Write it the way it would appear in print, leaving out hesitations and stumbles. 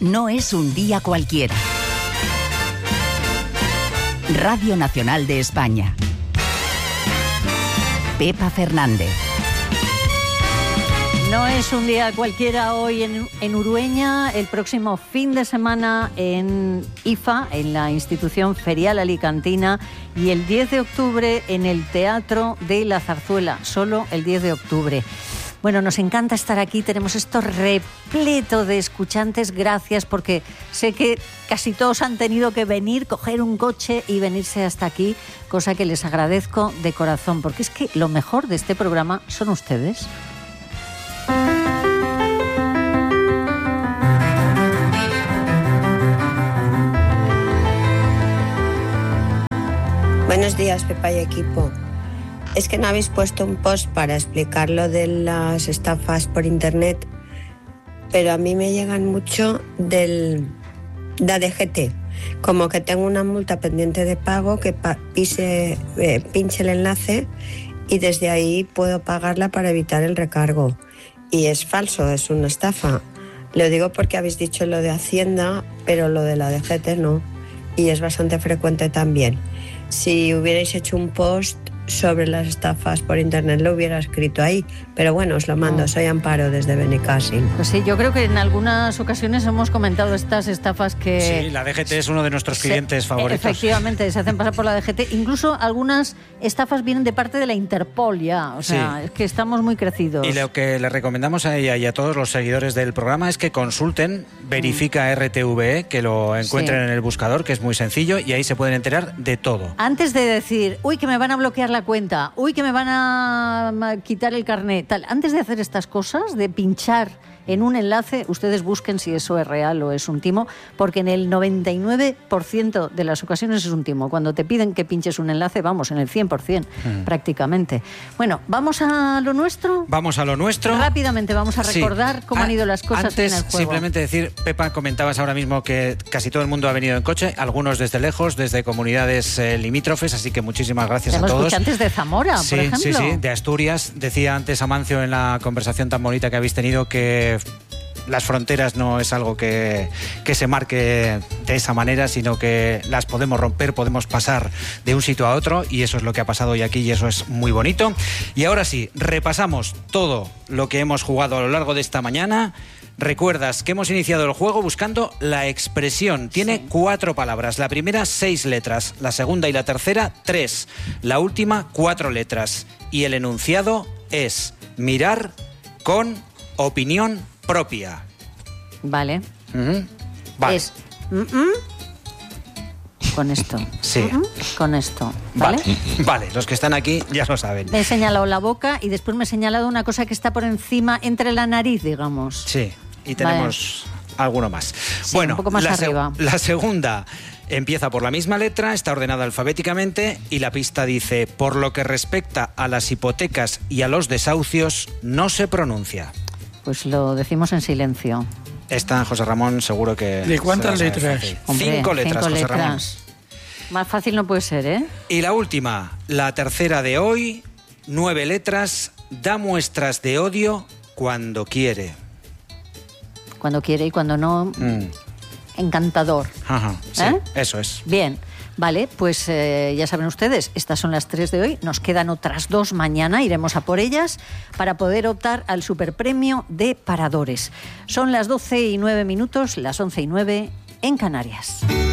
no es un día cualquiera. Radio Nacional de España. Pepa Fernández. No es un día cualquiera hoy en Urueña, el próximo fin de semana en IFA, en la institución ferial alicantina, y el 10 de octubre en el Teatro de la Zarzuela, solo el 10 de octubre. Bueno, nos encanta estar aquí, tenemos esto repleto de escuchantes, gracias, porque sé que casi todos han tenido que venir, coger un coche y venirse hasta aquí, cosa que les agradezco de corazón, porque es que lo mejor de este programa son ustedes. Buenos días, Pepa y equipo. Es que no habéis puesto un post para explicar lo de las estafas por internet, pero a mí me llegan mucho de DGT. Como que tengo una multa pendiente de pago, que pinche el enlace y desde ahí puedo pagarla para evitar el recargo. Y es falso, es una estafa. Lo digo porque habéis dicho lo de Hacienda, pero lo de la DGT no. Y es bastante frecuente también. Si hubierais hecho un post sobre las estafas por internet, lo hubiera escrito ahí, pero bueno, os lo mando. Soy Amparo desde Benicàssim. Pues sí, yo creo que en algunas ocasiones hemos comentado estas estafas que... Sí, la DGT es uno de nuestros clientes favoritos. Efectivamente, se hacen pasar por la DGT. Incluso algunas estafas vienen de parte de la Interpol ya, o sea, sí. Es que estamos muy crecidos. Y lo que le recomendamos a ella y a todos los seguidores del programa es que consulten Verifica RTVE, que lo encuentren en el buscador, que es muy sencillo, y ahí se pueden enterar de todo. Antes de decir, uy, que me van a bloquear la cuenta, uy, que me van a quitar el carnet, tal. Antes de hacer estas cosas, de pinchar en un enlace, ustedes busquen si eso es real o es un timo, porque en el 99% de las ocasiones es un timo. Cuando te piden que pinches un enlace, vamos, en el 100% prácticamente. Bueno, ¿vamos a lo nuestro? Vamos a lo nuestro. Rápidamente vamos a recordar cómo han ido las cosas antes, en el juego. Simplemente decir, Pepa, comentabas ahora mismo que casi todo el mundo ha venido en coche, algunos desde lejos, desde comunidades limítrofes, así que muchísimas gracias a todos. Tenemos escuchantes de Zamora, por ejemplo. Sí, de Asturias. Decía antes Amancio en la conversación tan bonita que habéis tenido que las fronteras no es algo que se marque de esa manera, sino que las podemos romper, podemos pasar de un sitio a otro, y eso es lo que ha pasado hoy aquí y eso es muy bonito. Y ahora sí, repasamos todo lo que hemos jugado a lo largo de esta mañana. Recuerdas que hemos iniciado el juego buscando la expresión. Tiene 4 palabras. La primera, 6 letras. La segunda y la tercera, 3. La última, 4 letras. Y el enunciado es mirar con opinión propia. Vale. Vale. Es con esto. Sí. Con esto. ¿Vale? Vale, los que están aquí ya lo saben. Me he señalado la boca y después me he señalado una cosa que está por encima, entre la nariz, digamos. Sí, y tenemos alguno más. Sí, bueno, un poco más arriba. La segunda empieza por la misma letra, está ordenada alfabéticamente y la pista dice: por lo que respecta a las hipotecas y a los desahucios, no se pronuncia. Pues lo decimos en silencio. Esta, José Ramón, seguro que... ¿De cuántas letras? Hombre, 5 letras, José letras. Ramón. Más fácil no puede ser, ¿eh? Y la última, la tercera de hoy, 9 letras, da muestras de odio cuando quiere. Cuando quiere y cuando no, encantador. Ajá, sí, eso es. Bien, vale, pues ya saben ustedes, estas son las 3 de hoy, nos quedan otras 2 mañana, iremos a por ellas para poder optar al superpremio de Paradores. Son las 12:09, las 11:09 en Canarias.